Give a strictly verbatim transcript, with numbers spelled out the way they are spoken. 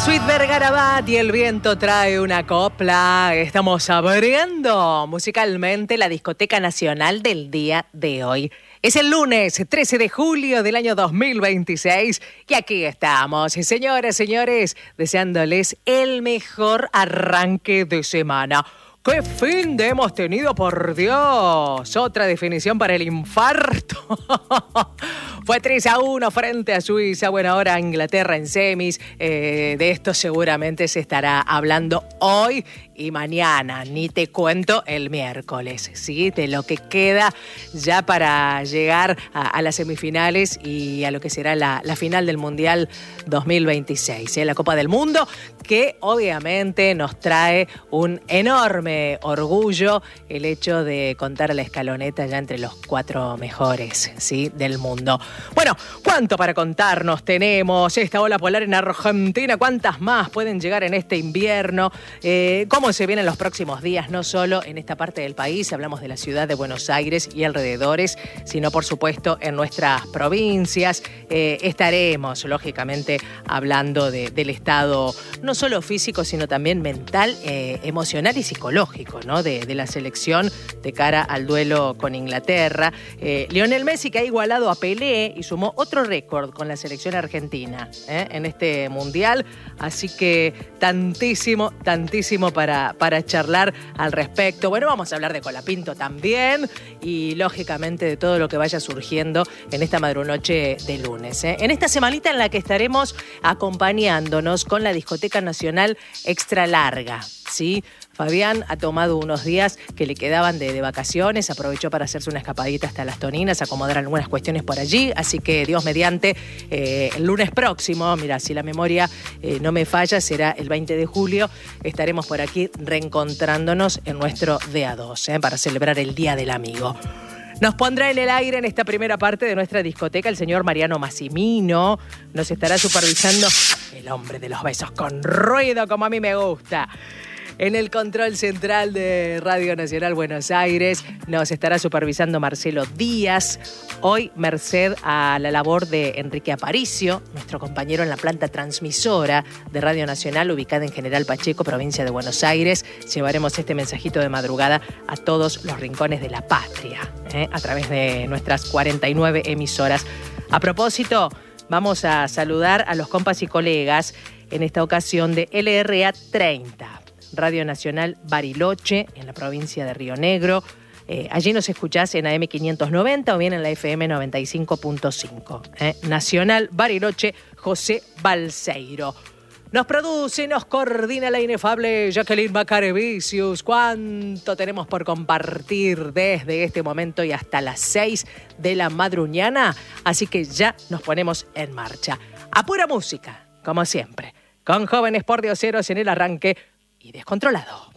Sweet Vergarabat y el viento trae una copla. Estamos abriendo musicalmente la discoteca nacional del día de hoy. Es el lunes trece de julio del año dos mil veintiséis y aquí estamos, señoras, señores, deseándoles el mejor arranque de semana. ¡Qué fin de hemos tenido, por Dios! Otra definición para el infarto. Fue tres a uno frente a Suiza. Bueno, ahora Inglaterra en semis. Eh, de esto seguramente se estará hablando hoy y mañana. Ni te cuento el miércoles, ¿sí? De lo que queda ya para llegar a, a las semifinales y a lo que será la, la final del Mundial dos mil veintiséis. ¿eh? La Copa del Mundo, que obviamente nos trae un enorme orgullo el hecho de contar a la escaloneta ya entre los cuatro mejores, ¿sí? del mundo. Bueno, ¿cuánto para contarnos tenemos? Esta ola polar en Argentina, ¿cuántas más pueden llegar en este invierno? Eh, ¿Cómo se vienen los próximos días? No solo en esta parte del país, hablamos de la ciudad de Buenos Aires y alrededores, sino por supuesto en nuestras provincias. Eh, estaremos, lógicamente, hablando de, del estado no solo físico, sino también mental, eh, emocional y psicológico, ¿no? De, de la selección de cara al duelo con Inglaterra. Eh, Lionel Messi, que ha igualado a Pelé y sumó otro récord con la selección argentina ¿eh? en este mundial. Así que tantísimo, tantísimo para, para charlar al respecto. Bueno, vamos a hablar de Colapinto también y lógicamente de todo lo que vaya surgiendo en esta madrunoche de lunes. ¿eh? En esta semanita en la que estaremos acompañándonos con la Discoteca Nacional Extra Larga, ¿sí? Fabián ha tomado unos días que le quedaban de, de vacaciones, aprovechó para hacerse una escapadita hasta Las Toninas, acomodar algunas cuestiones por allí, así que Dios mediante, eh, el lunes próximo, mira, si la memoria eh, no me falla, será el veinte de julio, estaremos por aquí reencontrándonos en nuestro D A dos, eh, para celebrar el Día del Amigo. Nos pondrá en el aire en esta primera parte de nuestra discoteca el señor Mariano Massimino. Nos estará supervisando el hombre de los besos con ruido, como a mí me gusta. En el control central de Radio Nacional Buenos Aires nos estará supervisando Marcelo Díaz. Hoy, merced a la labor de Enrique Aparicio, nuestro compañero en la planta transmisora de Radio Nacional, ubicada en General Pacheco, provincia de Buenos Aires, llevaremos este mensajito de madrugada a todos los rincones de la patria, ¿eh? a través de nuestras cuarenta y nueve emisoras. A propósito, vamos a saludar a los compas y colegas en esta ocasión de L R A treinta. Radio Nacional Bariloche, en la provincia de Río Negro. Eh, allí nos escuchás en A M quinientos noventa o bien en la F M noventa y cinco punto cinco. Eh, Nacional Bariloche, José Balseiro. Nos produce, nos coordina la inefable Jacqueline Macarevicius. ¿Cuánto tenemos por compartir desde este momento y hasta las seis de la madruñana? Así que ya nos ponemos en marcha. A pura música, como siempre, con Jóvenes por Dioseros en el arranque y Descontrolado.